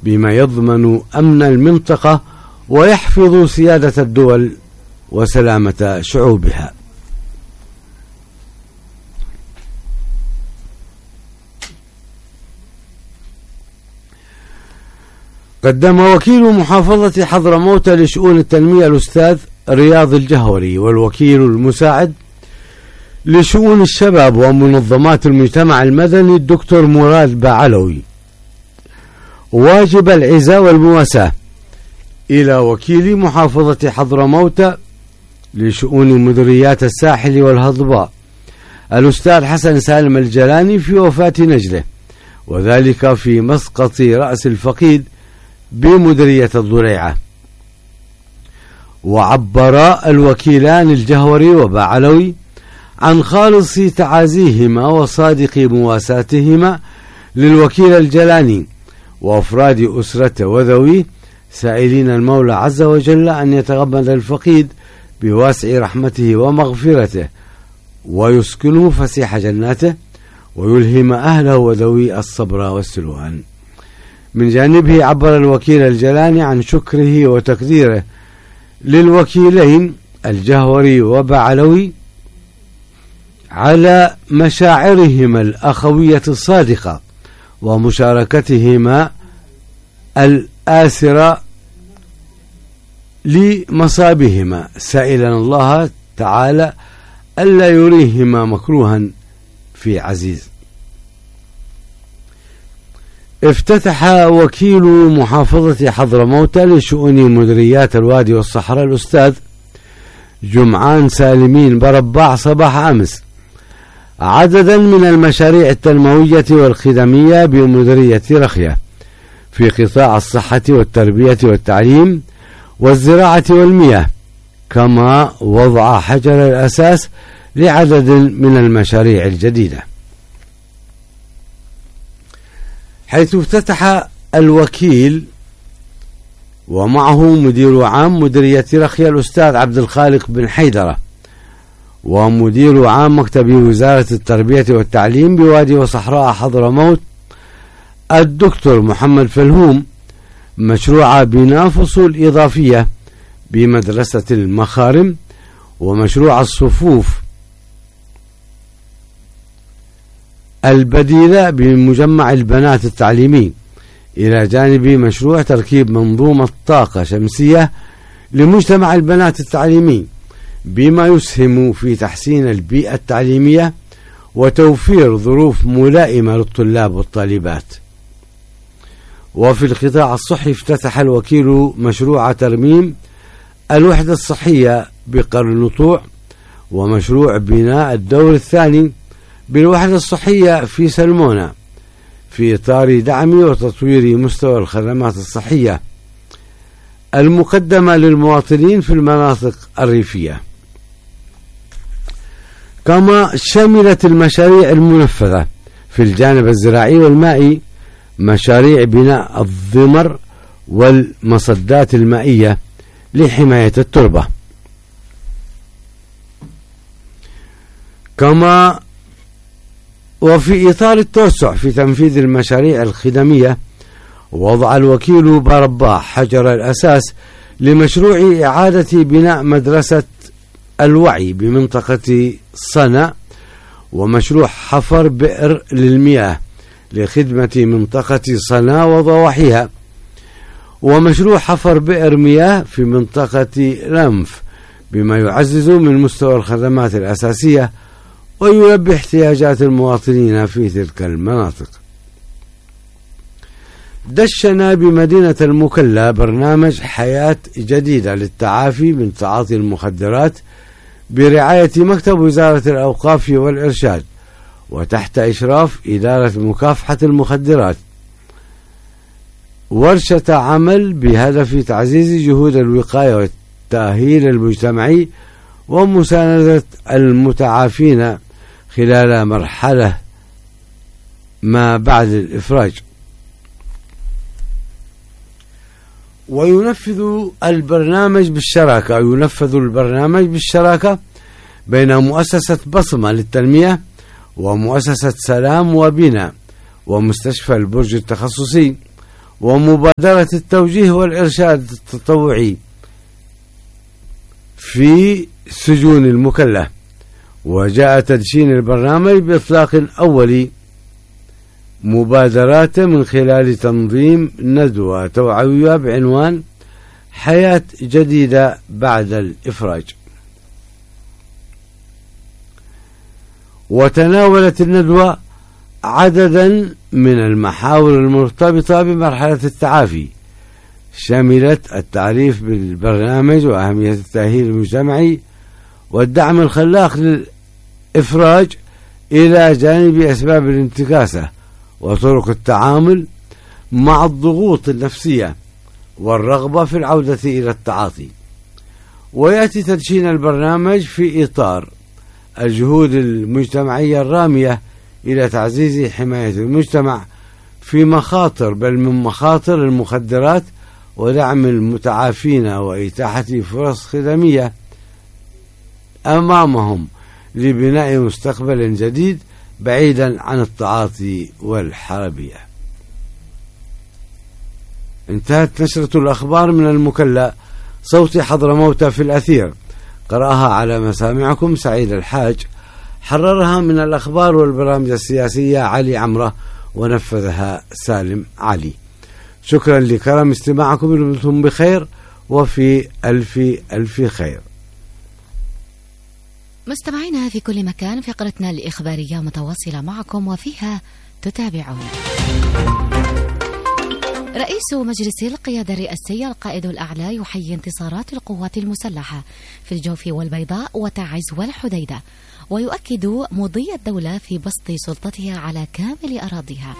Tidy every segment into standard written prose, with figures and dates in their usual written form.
بما يضمن أمن المنطقة ويحفظ سيادة الدول وسلامة شعوبها. قدم وكيل محافظة حضرموت لشؤون التنمية الأستاذ رياض الجهوري والوكيل المساعد لشؤون الشباب ومنظمات المجتمع المدني الدكتور مراد بعلوي واجب العزاء والمواساة إلى وكيل محافظة حضرموت لشؤون مديريات الساحل والهضباء الأستاذ حسن سالم الجلاني في وفاة نجله، وذلك في مسقط رأس الفقيد بمديرية الضريعة. وعبر الوكيلان الجهوري وبعلوي عن خالص تعازيهما وصادق مواساتهما للوكيل الجلاني وأفراد أسرته وذويه، سائلين المولى عز وجل أن يتغمد الفقيد بواسع رحمته ومغفرته ويسكنه فسيح جناته ويلهم أهله وذوي الصبر والسلوان. من جانبه عبر الوكيل الجلاني عن شكره وتقديره للوكيلين الجهوري وبعلوي على مشاعرهما الأخوية الصادقة ومشاركتهما الآسرة لمصابهما، سائلا الله تعالى ألا يريهما مكروها في عزيز. افتتح وكيل محافظة حضرموت لشؤون مديريات الوادي والصحراء الأستاذ جمعان سالمين برباع صباح أمس عددا من المشاريع التنموية والخدمية بمديرية رخية في قطاع الصحة والتربية والتعليم والزراعة والمياه، كما وضع حجر الأساس لعدد من المشاريع الجديدة. حيث افتتح الوكيل ومعه مدير عام مديرية رخية الأستاذ عبد الخالق بن حيدرة ومدير عام مكتب وزارة التربية والتعليم بوادي وصحراء حضرموت الدكتور محمد فلهوم مشروع بناء فصول إضافية بمدرسة المخارم ومشروع الصفوف البديلة بمجمع البنات التعليمي، إلى جانب مشروع تركيب منظومة طاقة شمسية لمجتمع البنات التعليمي بما يسهم في تحسين البيئة التعليمية وتوفير ظروف ملائمة للطلاب والطالبات. وفي القطاع الصحي افتتح الوكيل مشروع ترميم الوحدة الصحية بقرنطوع ومشروع بناء الدور الثاني بالوحدة الصحية في سلمونة في إطار دعم وتطوير مستوى الخدمات الصحية المقدمة للمواطنين في المناطق الريفية. كما شملت المشاريع المنفذة في الجانب الزراعي والمائي مشاريع بناء الضمر والمصدات المائية لحماية التربة. كما وفي إطار التوسع في تنفيذ المشاريع الخدمية وضع الوكيل برباح حجر الأساس لمشروع إعادة بناء مدرسة الوعي بمنطقة صنع ومشروع حفر بئر للمياه لخدمة منطقة صنع وضواحيها ومشروع حفر بئر مياه في منطقة رمف بما يعزز من مستوى الخدمات الأساسية ويلبي احتياجات المواطنين في تلك المناطق. دشن بمدينة المكلا برنامج حياة جديدة للتعافي من تعاطي المخدرات برعاية مكتب وزارة الأوقاف والإرشاد وتحت إشراف إدارة مكافحة المخدرات، ورشة عمل بهدف تعزيز جهود الوقاية والتأهيل المجتمعي ومساندة المتعافين خلال مرحلة ما بعد الإفراج. وينفذ البرنامج بالشراكة بين مؤسسة بصمة للتنمية ومؤسسة سلام وبناء ومستشفى البرج التخصصي ومبادرة التوجيه والإرشاد التطوعي في سجون المكلة. وجاء تدشين البرنامج بإطلاق أولي مبادراته من خلال تنظيم ندوة توعوية بعنوان حياة جديدة بعد الإفراج. وتناولت الندوة عددا من المحاور المرتبطة بمرحلة التعافي، شملت التعريف بالبرنامج وأهمية التأهيل المجتمعي والدعم الخلاق للإفراج إلى جانب أسباب الانتكاسة وطرق التعامل مع الضغوط النفسية والرغبة في العودة إلى التعاطي. ويأتي تدشين البرنامج في إطار الجهود المجتمعية الرامية إلى تعزيز حماية المجتمع في مخاطر بل من مخاطر المخدرات ودعم المتعافين وإتاحة فرص خدمية أمامهم لبناء مستقبل جديد بعيدا عن التعاطي والحربية. انتهت نشرة الأخبار من المكلا. صوت حضرموت في الأثير، قرأها على مسامعكم سعيد الحاج، حررها من الأخبار والبرامج السياسية علي عمره، ونفذها سالم علي. شكرا لكرم استماعكم، دمتم بخير وفي ألف خير. مستمعينا في كل مكان، فقرتنا الإخبارية متواصلة معكم وفيها تتابعون. رئيس مجلس القيادة الرئاسي القائد الأعلى يحيي انتصارات القوات المسلحة في الجوف والبيضاء وتعز والحديدة، ويؤكد مضي الدولة في بسط سلطتها على كامل أراضيها.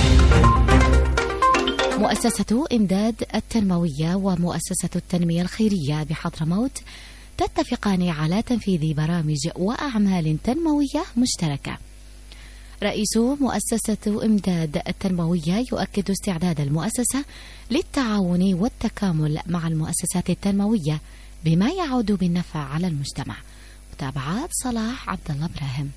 مؤسسة إمداد التنموية ومؤسسة التنمية الخيرية بحضرموت تتفقان على تنفيذ برامج وأعمال تنموية مشتركة. رئيس مؤسسة إمداد التنموية يؤكد استعداد المؤسسة للتعاون والتكامل مع المؤسسات التنموية بما يعود بالنفع على المجتمع. متابعات صلاح عبد الله إبراهيم.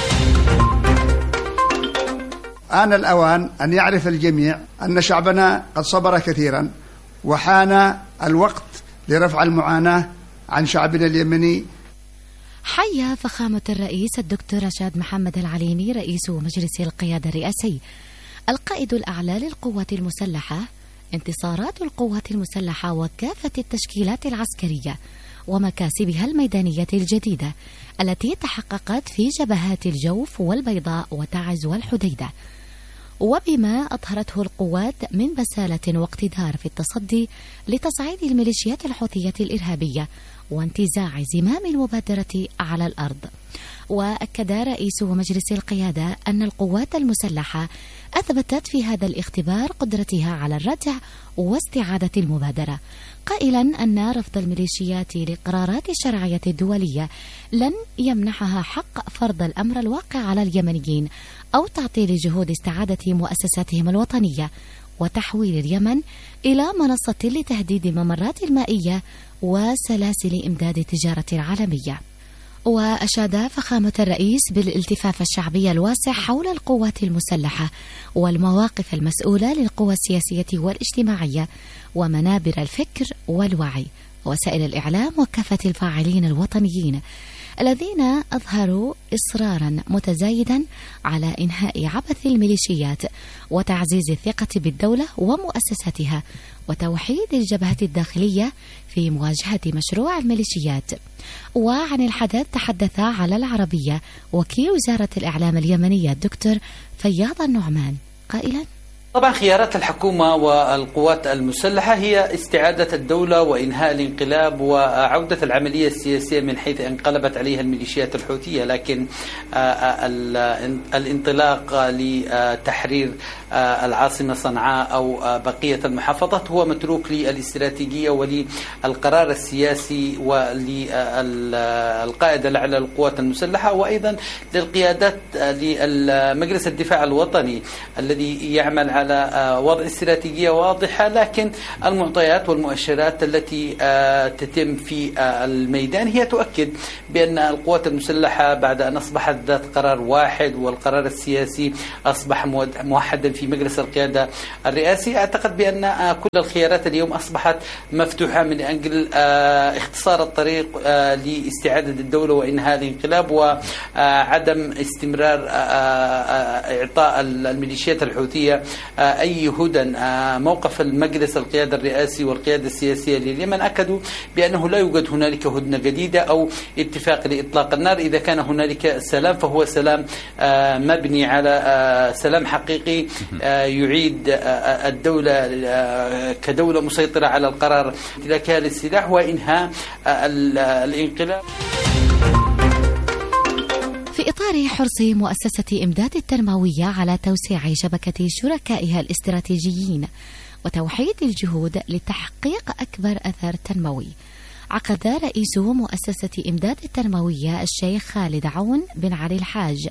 آن الأوان أن يعرف الجميع أن شعبنا قد صبر كثيرا، وحان الوقت لرفع المعاناة عن شعبنا اليمني. حيا فخامة الرئيس الدكتور رشاد محمد العليمي رئيس مجلس القيادة الرئاسي القائد الأعلى للقوات المسلحة انتصارات القوات المسلحة وكافة التشكيلات العسكرية ومكاسبها الميدانية الجديدة التي تحققت في جبهات الجوف والبيضاء وتعز والحديدة، وبما أظهرته القوات من بسالة واقتدار في التصدي لتصعيد الميليشيات الحوثية الإرهابية وانتزاع زمام المبادرة على الأرض. وأكد رئيس مجلس القيادة أن القوات المسلحة أثبتت في هذا الاختبار قدرتها على الردع واستعادة المبادرة، قائلا أن رفض الميليشيات لقرارات الشرعية الدولية لن يمنحها حق فرض الأمر الواقع على اليمنيين أو تعطيل جهود استعادة مؤسساتهم الوطنية وتحويل اليمن إلى منصة لتهديد الممرات المائية وسلاسل إمداد التجارة العالمية. وأشاد فخامة الرئيس بالالتفاف الشعبي الواسع حول القوات المسلحة والمواقف المسؤولة للقوى السياسية والاجتماعية ومنابر الفكر والوعي ووسائل الإعلام وكافة الفاعلين الوطنيين الذين أظهروا إصرارا متزايدا على إنهاء عبث الميليشيات وتعزيز الثقة بالدولة ومؤسساتها وتوحيد الجبهة الداخلية في مواجهة مشروع الميليشيات. وعن الحدث تحدث على العربية وكيل وزارة الإعلام اليمنية الدكتور فياض النعمان قائلا: طبعا خيارات الحكومة والقوات المسلحة هي استعادة الدولة وإنهاء الانقلاب وعودة العملية السياسية من حيث انقلبت عليها الميليشيات الحوثية، لكن الانطلاق لتحرير العاصمة صنعاء أو بقية المحافظات هو متروك للاستراتيجية وللقرار السياسي وللقائد الأعلى للقوات المسلحة، وأيضا للقيادات لمجلس الدفاع الوطني الذي يعمل على وضع استراتيجية واضحة، لكن المعطيات والمؤشرات التي تتم في الميدان هي تؤكد بأن القوات المسلحة بعد أن أصبحت ذات قرار واحد والقرار السياسي أصبح موحدا في مجلس القيادة الرئاسي، أعتقد بأن كل الخيارات اليوم أصبحت مفتوحة من أجل اختصار الطريق لاستعادة الدولة وإنهاء الانقلاب وعدم استمرار إعطاء الميليشيات الحوثية أي هدى. موقف المجلس القيادة الرئاسي والقيادة السياسية لليمن أكدوا بأنه لا يوجد هنالك هدنة جديدة أو اتفاق لإطلاق النار. إذا كان هنالك سلام فهو سلام مبني على سلام حقيقي يعيد الدولة كدولة مسيطرة على القرار امتلاكها للسلاح وإنهاء الانقلاب. في إطار حرص مؤسسة إمداد التنموية على توسيع شبكة شركائها الاستراتيجيين وتوحيد الجهود لتحقيق أكبر أثر تنموي، عقد رئيس مؤسسة إمداد التنموية الشيخ خالد عون بن علي الحاج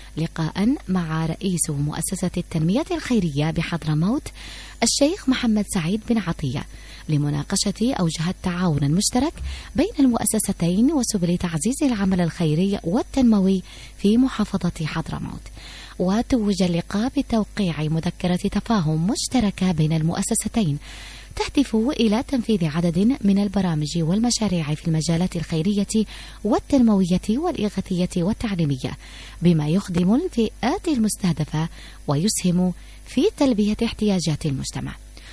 لقاء مع رئيس مؤسسة التنمية الخيرية بحضرموت الشيخ محمد سعيد بن عطية لمناقشة أوجه التعاون المشترك بين المؤسستين وسبل تعزيز العمل الخيري والتنموي في محافظة حضرموت. وتوج اللقاء بتوقيع مذكرة تفاهم مشتركة بين المؤسستين تهدف إلى تنفيذ عدد من البرامج والمشاريع في المجالات الخيرية والتنموية والإغاثية والتعليمية بما يخدم الفئات المستهدفة ويسهم في تلبية احتياجات المجتمع.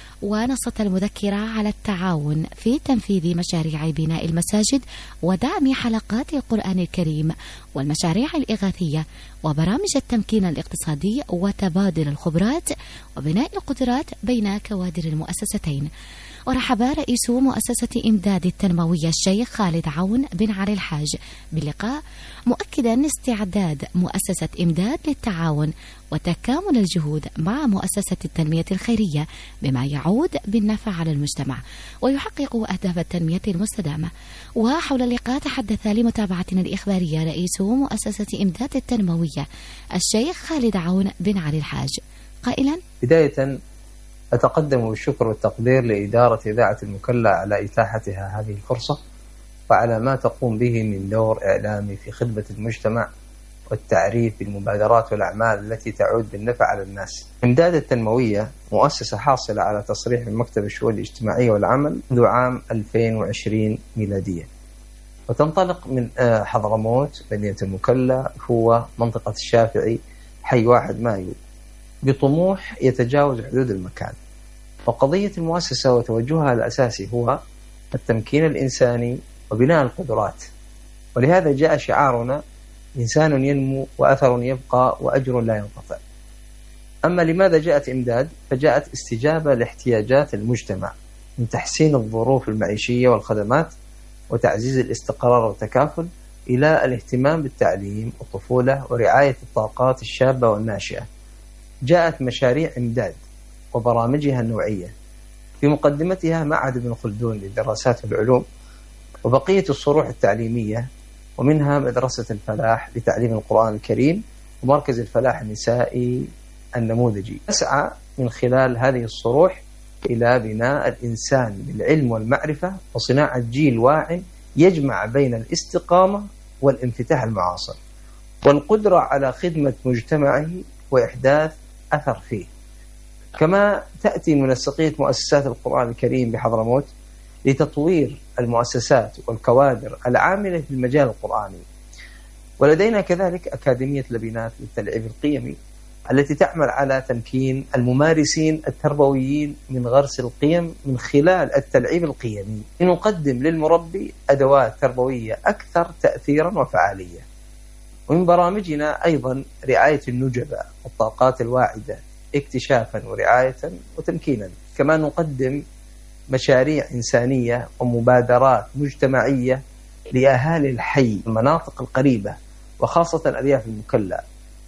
ونصت المذكرة على التعاون في تنفيذ مشاريع بناء المساجد ودعم حلقات القرآن الكريم والمشاريع الإغاثية وبرامج التمكين الاقتصادي وتبادل الخبرات وبناء القدرات بين كوادر المؤسستين. ورحب رئيس مؤسسة إمداد التنموية الشيخ خالد عون بن علي الحاج باللقاء، مؤكدا استعداد مؤسسة إمداد للتعاون وتكامل الجهود مع مؤسسة التنمية الخيرية بما يعود بالنفع على المجتمع ويحقق أهداف التنمية المستدامة. وحول اللقاء تحدث لمتابعتنا الإخبارية رئيس مؤسسة إمداد التنموية الشيخ خالد عون بن علي الحاج قائلا: بداية أتقدم بالشكر والتقدير لإدارة إذاعة المكلا على إتاحتها هذه الفرصة وعلى ما تقوم به من دور إعلامي في خدمة المجتمع والتعريف بالمبادرات والأعمال التي تعود بالنفع على الناس. إمداد التنموية مؤسسة حاصلة على تصريح من مكتب الشؤون الاجتماعية والعمل منذ عام 2020 ميلادية، وتنطلق من حضرموت مدينة المكلا هو منطقة الشافعي حي 1 مايو بطموح يتجاوز حدود المكان. وقضية المؤسسة وتوجهها الأساسي هو التمكين الإنساني وبناء القدرات، ولهذا جاء شعارنا: إنسان ينمو وأثر يبقى وأجر لا ينقطع. أما لماذا جاءت إمداد؟ فجاءت استجابة لاحتياجات المجتمع من تحسين الظروف المعيشية والخدمات وتعزيز الاستقرار والتكافل إلى الاهتمام بالتعليم والطفولة ورعاية الطاقات الشابة والناشئة. جاءت مشاريع إمداد وبرامجها النوعية، في مقدمتها معهد ابن خلدون للدراسات والعلوم وبقية الصروح التعليمية، ومنها مدرسة الفلاح لتعليم القرآن الكريم ومركز الفلاح النسائي النموذجي. نسعى من خلال هذه الصروح إلى بناء الإنسان بالعلم والمعرفة وصناعة جيل واعٍ يجمع بين الاستقامة والانفتاح المعاصر والقدرة على خدمة مجتمعه وإحداث أثر فيه. كما تأتي منسقية مؤسسات القرآن الكريم بحضرموت لتطوير المؤسسات والكوادر العاملة في المجال القرآني. ولدينا كذلك أكاديمية لبنات للتلعيب القيمي التي تعمل على تمكين الممارسين التربويين من غرس القيم من خلال التلعيب القيمي، لنقدم للمربي أدوات تربوية أكثر تأثيرا وفعالية. ومن برامجنا أيضا رعاية النجبة والطاقات الواعدة اكتشافا ورعاية وتمكينا. كما نقدم مشاريع إنسانية ومبادرات مجتمعية لأهالي الحي المناطق القريبة وخاصة أرياف المكلا.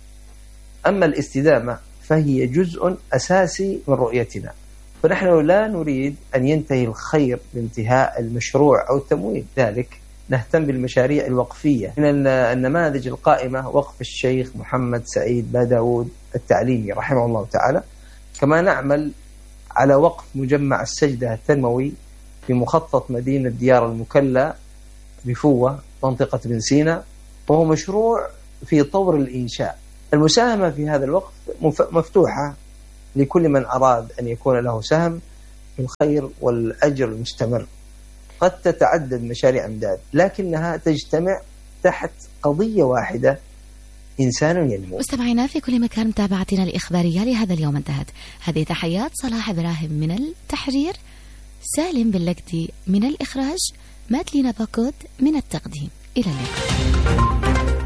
أما الاستدامة فهي جزء أساسي من رؤيتنا، فنحن لا نريد أن ينتهي الخير بانتهاء المشروع أو التمويل، ذلك نهتم بالمشاريع الوقفية. من النماذج القائمة وقف الشيخ محمد سعيد باداود التعليمي رحمه الله تعالى، كما نعمل على وقف مجمع السجدة التنموي في مخطط مدينة ديار المكلا بفوة منطقة بن سينا، وهو مشروع في طور الإنشاء. المساهمة في هذا الوقت مفتوحة لكل من أراد أن يكون له سهم في الخير والأجر المستمر. قد تتعدد مشاريع إمداد لكنها تجتمع تحت قضية واحدة: إنسان ينمو. مستمعينا في كل مكان، متابعتنا الإخبارية لهذا اليوم انتهت. هذه تحيات صلاح إبراهيم من التحرير، سالم باللقدي من الإخراج، مادلينا باكود من التقديم. إلى اللقاء.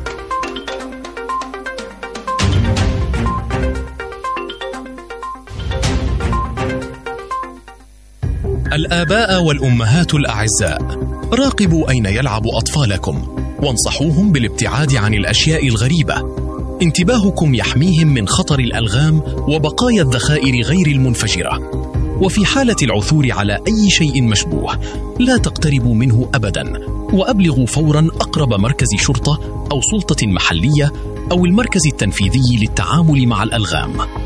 الآباء والأمهات الأعزاء، راقبوا أين يلعب أطفالكم وانصحوهم بالابتعاد عن الأشياء الغريبة. انتباهكم يحميهم من خطر الألغام وبقايا الذخائر غير المنفجرة. وفي حالة العثور على أي شيء مشبوه لا تقتربوا منه أبدا، وأبلغوا فورا أقرب مركز شرطة أو سلطة محلية أو المركز التنفيذي للتعامل مع الألغام.